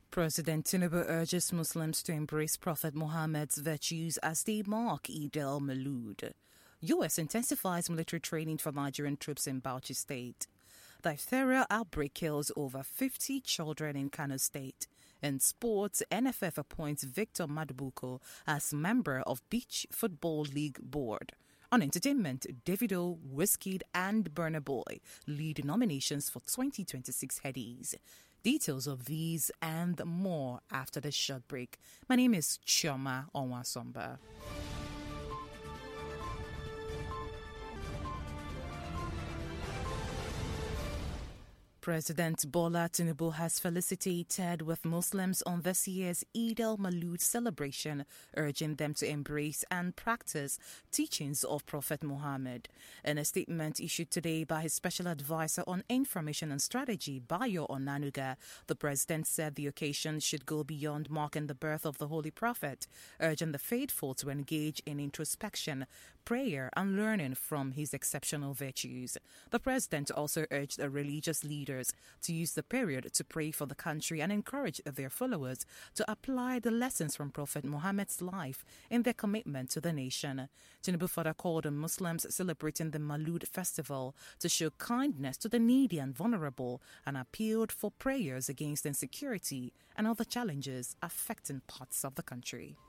President Tinubu urges Muslims to embrace Prophet Muhammad's virtues as they mark Eid al-Maulud. U.S. intensifies military training for Nigerian troops in Bauchi State. Diphtheria outbreak kills over 50 children in Kano State. In sports, NFF appoints Victor Madubuko as member of Beach Football League Board. On entertainment, Davido, Wizkid and Burna Boy lead nominations for 2026 Headies. Details of these and more after the short break. My name is Chioma Onwasomba. President Bola Tinubu has felicitated with Muslims on this year's Eid al-Maulud celebration, urging them to embrace and practice teachings of Prophet Muhammad. In a statement issued today by his special advisor on information and strategy, Bayo Onanuga, the president said the occasion should go beyond marking the birth of the Holy Prophet, urging the faithful to engage in introspection, prayer and learning from his exceptional virtues. The president also urged the religious leaders to use the period to pray for the country and encourage their followers to apply the lessons from Prophet Muhammad's life in their commitment to the nation. Tinubu further called on Muslims celebrating the Maulud festival to show kindness to the needy and vulnerable and appealed for prayers against insecurity and other challenges affecting parts of the country.